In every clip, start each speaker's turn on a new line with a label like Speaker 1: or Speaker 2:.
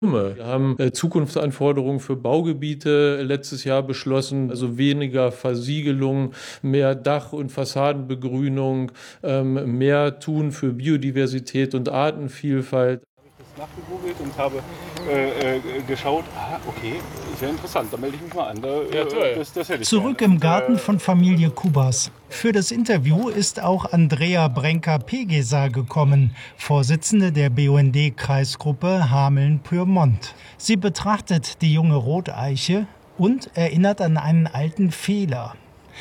Speaker 1: Wir haben Zukunftsanforderungen für Baugebiete letztes Jahr beschlossen, also weniger Versiegelung, mehr Dach- und Fassadenbegrünung, mehr tun für Biodiversität und Artenvielfalt.
Speaker 2: Nachgegoogelt und habe geschaut, okay, sehr interessant, da melde ich mich mal an. Das hätte ich
Speaker 3: Zurück
Speaker 2: gerne.
Speaker 3: im Garten von Familie Kubas. Für das Interview ist auch Andrea Brenker-Pegesa gekommen, Vorsitzende der BUND-Kreisgruppe Hameln-Pyrmont. Sie betrachtet die junge Roteiche und erinnert an einen alten Fehler.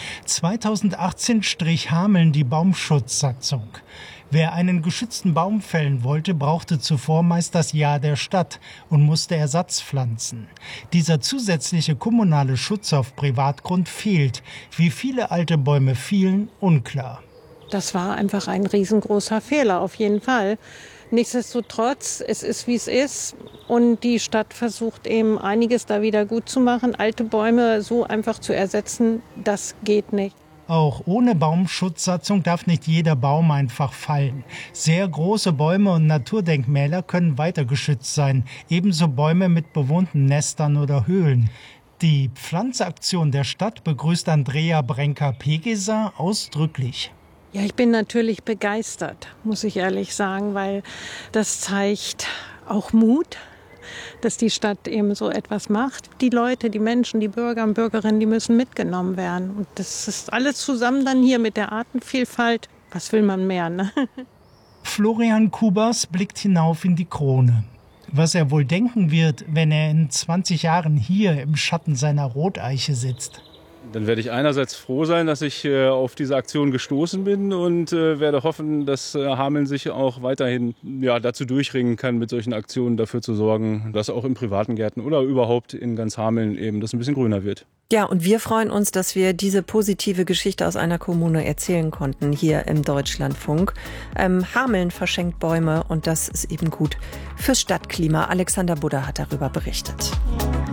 Speaker 3: 2018 strich Hameln die Baumschutzsatzung. Wer einen geschützten Baum fällen wollte, brauchte zuvor meist das Ja der Stadt und musste Ersatz pflanzen. Dieser zusätzliche kommunale Schutz auf Privatgrund fehlt. Wie viele alte Bäume fielen, unklar.
Speaker 4: Das war einfach ein riesengroßer Fehler, auf jeden Fall. Nichtsdestotrotz, es ist, wie es ist. Und die Stadt versucht eben einiges da wieder gut zu machen. Alte Bäume so einfach zu ersetzen, das geht nicht.
Speaker 3: Auch ohne Baumschutzsatzung darf nicht jeder Baum einfach fallen. Sehr große Bäume und Naturdenkmäler können weiter geschützt sein. Ebenso Bäume mit bewohnten Nestern oder Höhlen. Die Pflanzaktion der Stadt begrüßt Andrea Brenker-Pegesa ausdrücklich.
Speaker 4: Ja, ich bin natürlich begeistert, muss ich ehrlich sagen, weil das zeigt auch Mut, dass die Stadt eben so etwas macht. Die Leute, die Menschen, die Bürger und Bürgerinnen, die müssen mitgenommen werden. Und das ist alles zusammen dann hier mit der Artenvielfalt. Was will man mehr, ne?
Speaker 3: Florian Kubas blickt hinauf in die Krone. Was er wohl denken wird, wenn er in 20 Jahren hier im Schatten seiner Roteiche sitzt.
Speaker 2: Dann werde ich einerseits froh sein, dass ich auf diese Aktion gestoßen bin und werde hoffen, dass Hameln sich auch weiterhin dazu durchringen kann, mit solchen Aktionen dafür zu sorgen, dass auch in privaten Gärten oder überhaupt in ganz Hameln eben das ein bisschen grüner wird.
Speaker 5: Ja, und wir freuen uns, dass wir diese positive Geschichte aus einer Kommune erzählen konnten hier im Deutschlandfunk. Hameln verschenkt Bäume und das ist eben gut fürs Stadtklima. Alexander Budder hat darüber berichtet.